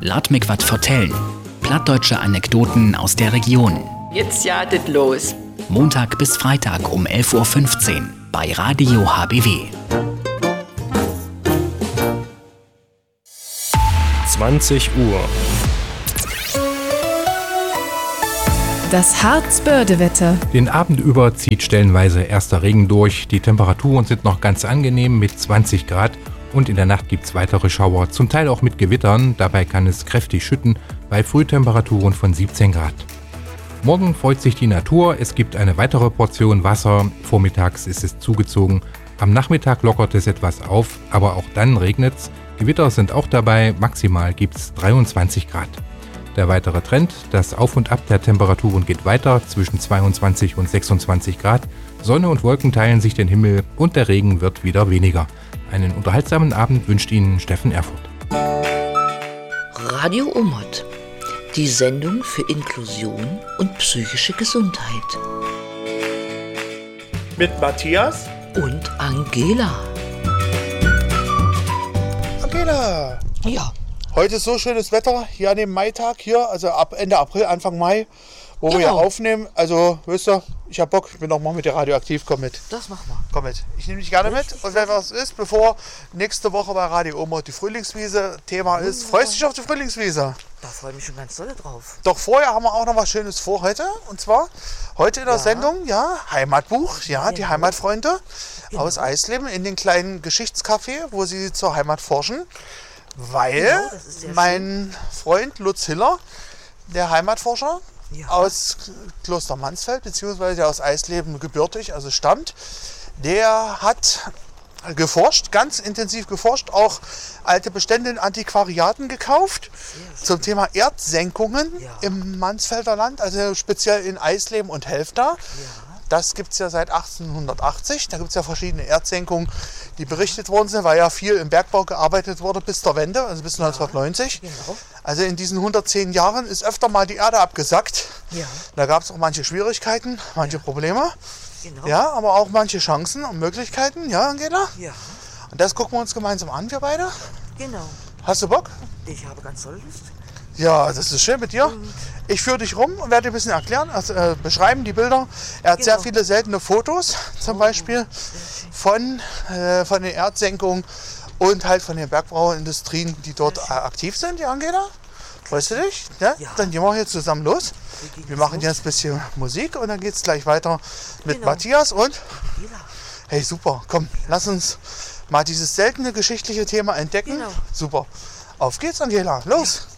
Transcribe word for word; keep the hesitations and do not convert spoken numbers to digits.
Lad mich wat vertellen. Plattdeutsche Anekdoten aus der Region. Jetzt jadet los. Montag bis Freitag um elf Uhr fünfzehn bei Radio H B W. zwanzig Uhr. Das Harzbörde-Wetter. Den Abend über zieht stellenweise erster Regen durch. Die Temperaturen sind noch ganz angenehm mit zwanzig Grad und in der Nacht gibt es weitere Schauer, zum Teil auch mit Gewittern. Dabei kann es kräftig schütten bei Frühtemperaturen von siebzehn Grad. Morgen freut sich die Natur, es gibt eine weitere Portion Wasser. Vormittags ist es zugezogen. Am Nachmittag lockert es etwas auf, aber auch dann regnet es. Gewitter sind auch dabei, maximal gibt es dreiundzwanzig Grad. Der weitere Trend, das Auf und Ab der Temperaturen geht weiter zwischen zweiundzwanzig und sechsundzwanzig Grad. Sonne und Wolken teilen sich den Himmel und der Regen wird wieder weniger. Einen unterhaltsamen Abend wünscht Ihnen Steffen Erfurt. Radio Omot, die Sendung für Inklusion und psychische Gesundheit. Mit Matthias und Angela. Angela! Ja. Heute ist so schönes Wetter, hier an dem Maitag hier, also ab Ende April, Anfang Mai, wo genau. wir hier aufnehmen. Also, wisst ihr, ich hab Bock, ich bin noch mal mit dir radioaktiv, komm mit. Das machen wir. Komm mit. Ich nehme dich gerne mit. Und wenn was ist, bevor nächste Woche bei Radio Omot die Frühlingswiese Thema ist, ja. Freust du dich auf die Frühlingswiese? Da freue ich mich schon ganz doll drauf. Doch vorher haben wir auch noch was Schönes vor heute. Und zwar heute in der ja. Sendung, ja, Heimatbuch, ja, die Heimatfreunde genau. aus Eisleben in den kleinen Geschichtscafé, wo sie zur Heimat forschen. Weil genau, mein schön. Freund Lutz Hiller, der Heimatforscher ja. aus Kloster Mansfeld, beziehungsweise aus Eisleben gebürtig, also stammt, der hat geforscht, ganz intensiv geforscht, auch alte Bestände in Antiquariaten gekauft zum Thema Erdsenkungen ja. im Mansfelder Land, also speziell in Eisleben und Helfta. Ja. Das gibt es ja seit achtzehnhundertachtzig. Da gibt es ja verschiedene Erdsenkungen, die berichtet worden sind, weil ja viel im Bergbau gearbeitet wurde bis zur Wende, also bis neunzehnhundertneunzig. Ja, genau. Also in diesen hundertzehn Jahren ist öfter mal die Erde abgesackt. Ja. Da gab es auch manche Schwierigkeiten, manche ja. Probleme. Genau. Ja, aber auch manche Chancen und Möglichkeiten. Ja, Angela? Ja. Und das gucken wir uns gemeinsam an, wir beide. Genau. Hast du Bock? Ich habe ganz toll Lust. Ja, das ist schön mit dir. Ich führe dich rum und werde dir ein bisschen erklären, also, äh, beschreiben die Bilder. Er hat genau. sehr viele seltene Fotos, zum oh, Beispiel von, äh, von den Erdsenkungen und halt von den Bergbauindustrien, die dort äh, aktiv sind. Ja, Angela? Freust du dich? Ja? Ja. Dann gehen wir hier zusammen los. Wir machen jetzt ein bisschen Musik und dann geht es gleich weiter mit genau. Matthias und... Hey, super. Komm, lass uns mal dieses seltene geschichtliche Thema entdecken. Genau. Super. Auf geht's, Angela. Los! Ja.